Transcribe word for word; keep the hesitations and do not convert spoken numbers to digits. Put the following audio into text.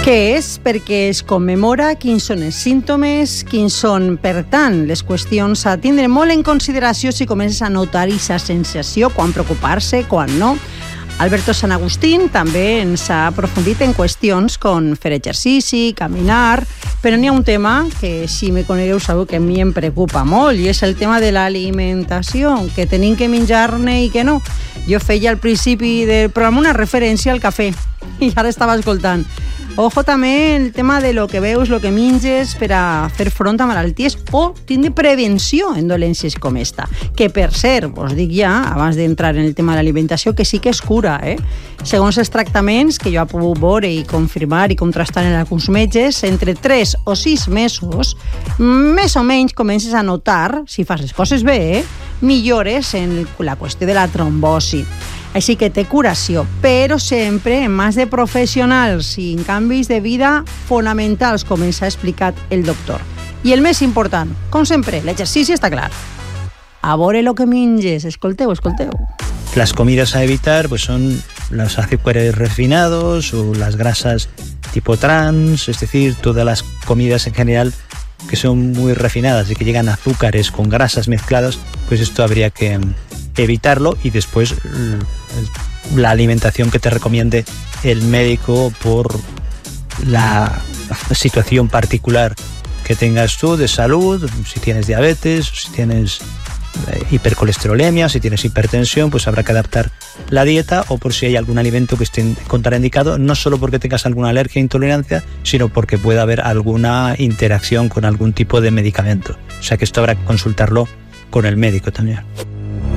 Què és? Perquè es commemora quins són els símptomes, quins són, per tant, les qüestions a tindre molt en consideració si comences a notar aquesta sensació, quan preocupar-se, quan no. Alberto San Agustín també ens ha aprofundit en qüestions com fer exercici, caminar, però n'hi ha un tema que, si me conegueu, sabeu que a mi em preocupa molt, i és el tema de l'alimentació, que tenim que menjar-ne i que no. Jo feia al principi del programa una referència al cafè, i ara estava escoltant. Ojo també el tema de lo que veus, lo que menges per a fer front a malalties o tindre prevenció en dolències com esta. Que, per cert, us dic ja, abans d'entrar en el tema de l'alimentació, que sí que es cura, eh? Segons els tractaments que jo he pogut veure i confirmar i contrastar en alguns metges, entre tres o sis mesos, més o menys comences a notar, si fas les coses bé, eh? millores en la qüestió de la trombosi. Així que té curació, però sempre en mans de professionals i en canvis de vida fonamentals, com ens ha explicat el doctor. I el més important, com sempre, l'exercici està clar. A veure lo que menges, escolteu, escolteu. Las comidas a evitar pues son los azúcares refinados o las grasas tipo trans, es decir, todas las comidas en general que son muy refinadas y que llegan a azúcares con grasas mezcladas, pues esto habría que evitarlo, y después la alimentación que te recomiende el médico por la situación particular que tengas tú de salud, si tienes diabetes, si tienes hipercolesterolemia, si tienes hipertensión, pues habrá que adaptar la dieta, o por si hay algún alimento que esté contraindicado, no solo porque tengas alguna alergia o intolerancia, sino porque pueda haber alguna interacción con algún tipo de medicamento. O sea que esto habrá que consultarlo con el médico también.